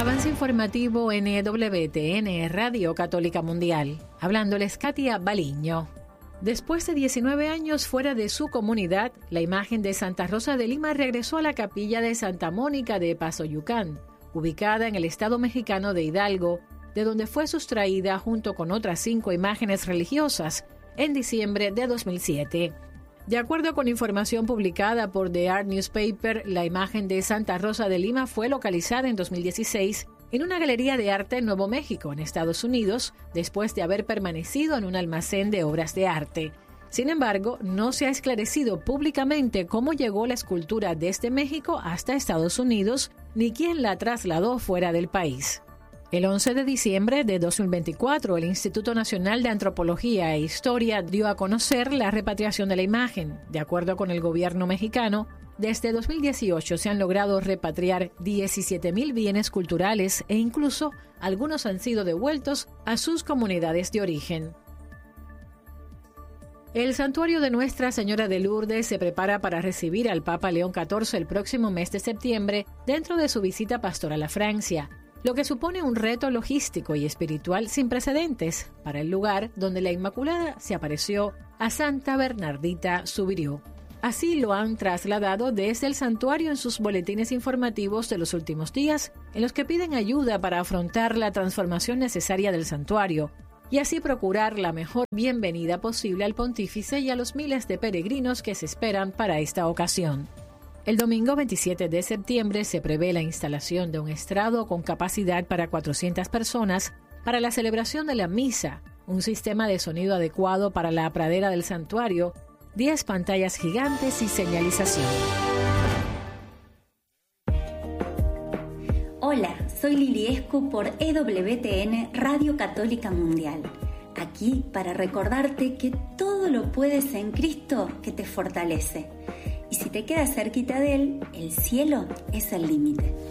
avance informativo en EWTN, Radio Católica Mundial. Hablándoles Katia Baliño. Después de 19 años fuera de su comunidad, la imagen de Santa Rosa de Lima regresó a la capilla de Santa Mónica de Pasoyucán, ubicada en el estado mexicano de Hidalgo, de donde fue sustraída junto con otras 5 imágenes religiosas en diciembre de 2007. De acuerdo con información publicada por The Art Newspaper, la imagen de Santa Rosa de Lima fue localizada en 2016 en una galería de arte en Nuevo México, en Estados Unidos, después de haber permanecido en un almacén de obras de arte. Sin embargo, no se ha esclarecido públicamente cómo llegó la escultura desde México hasta Estados Unidos, ni quién la trasladó fuera del país. El 11 de diciembre de 2024, el Instituto Nacional de Antropología e Historia dio a conocer la repatriación de la imagen. De acuerdo con el gobierno mexicano, desde 2018 se han logrado repatriar 17,000 bienes culturales e incluso algunos han sido devueltos a sus comunidades de origen. El santuario de Nuestra Señora de Lourdes se prepara para recibir al Papa León XIV el próximo mes de septiembre dentro de su visita pastoral a Francia, lo que supone un reto logístico y espiritual sin precedentes para el lugar donde la Inmaculada se apareció a Santa Bernardita Soubirous. Así lo han trasladado desde el santuario en sus boletines informativos de los últimos días, en los que piden ayuda para afrontar la transformación necesaria del santuario y así procurar la mejor bienvenida posible al pontífice y a los miles de peregrinos que se esperan para esta ocasión. El domingo 27 de septiembre se prevé la instalación de un estrado con capacidad para 400 personas para la celebración de la misa, un sistema de sonido adecuado para la pradera del santuario, 10 pantallas gigantes y señalización. Hola, soy Lili Escu por EWTN Radio Católica Mundial. Aquí para recordarte que todo lo puedes en Cristo que te fortalece. Y si te quedas cerquita de Él, el cielo es el límite.